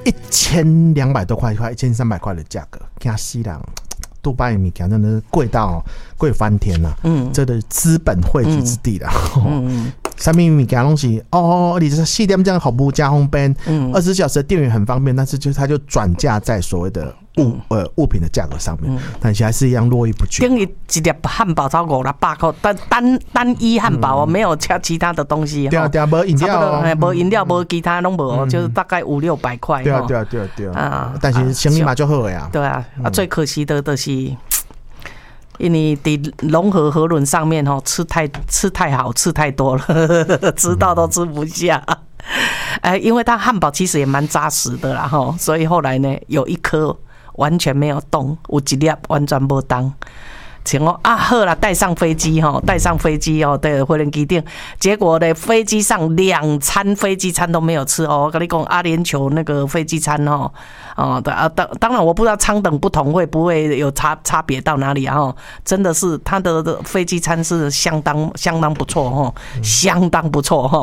1200多块1300块的价格，惊死人！杜拜的物件真的是贵到贵翻天了，这个资本汇聚之地啦。上面物件东西你这4点这样好不加烘焙，24小时的电源很方便，但是它就转嫁在所谓的物品的价格上面，但是还是一样络绎不绝。 等于一粒汉堡超500-800块，单一汉堡没有其他的东西。 对啊，没饮料， 没饮料，没其他拢无，就是大概500-600块。 对啊，但是生意嘛就好呀。 对啊，最可惜的就是。因为在融合河轮上面吃太好，吃太多了，吃到都吃不下。因为它汉堡其实也蛮扎实的啦所以后来呢，有一颗完全没有动，有一粒完全没动。想说好啦，带上飞机对，回人机顶，结果呢，飞机上2餐飞机餐都没有吃我跟你讲，阿联酋那个飞机餐当然我不知道舱等不同会不会有差别到哪里真的是它的飞机餐是相当不错相当不错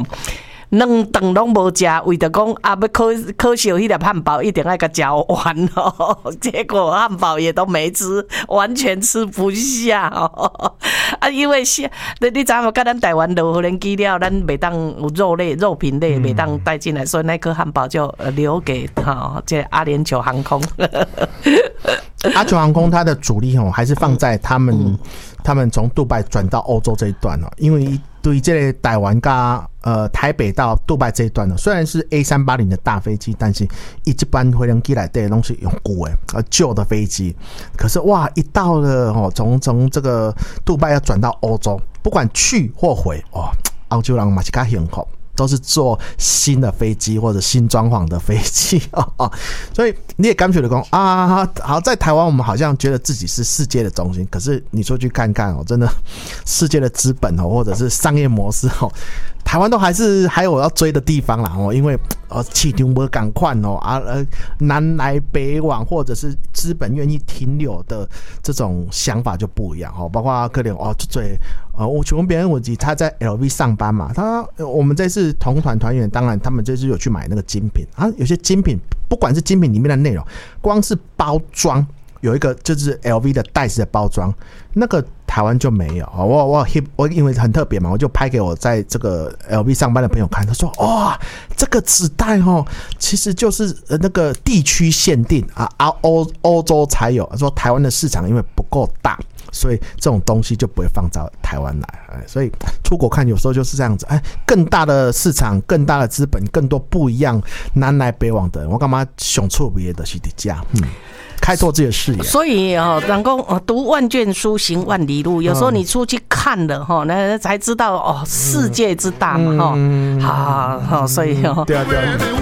2顿拢无吃，为着讲要可惜迄粒汉堡一定要给吃完结果汉堡也都没吃，完全吃不下因为你知道跟咱台湾落人机了，咱袂当有肉品类袂当带进来，所以那颗汉堡就留给这阿联酋航空。 阿联酋航空它的主力还是放在他们从杜拜转到欧洲这一段因为对于这个台湾跟台北到杜拜这一段虽然是 A380 的大飞机，但是一般飞行机来的东西用旧的飞机，可是哇，一到了从这个杜拜要转到欧洲，不管去或回欧洲人嘛是较幸福。都是坐新的飞机或者新装潢的飞机所以你也干脆的说好，在台湾我们好像觉得自己是世界的中心，可是你出去看看真的世界的资本或者是商业模式台湾都还有要追的地方啦因为市场没赶快南来北往或者是资本愿意停留的这种想法就不一样包括可能我请问别人问题，他在 LV 上班嘛，我们这次同团团员，当然他们这次有去买那个精品有些精品不管是精品里面的内容，光是包装有一个就是 LV 的袋子的包装，那个台湾就没有我因为很特别嘛，我就拍给我在这个 LV 上班的朋友看，他说这个纸袋其实就是那个地区限定欧洲才有，说台湾的市场因为不够大，所以这种东西就不会放到台湾来，所以出国看有时候就是这样子，更大的市场，更大的资本，更多不一样南来北往的人，我干嘛想错别的是这样开拓自己的视野。所以人讲读万卷书行万里路，有时候你出去看了那才知道世界之大嘛所以对啊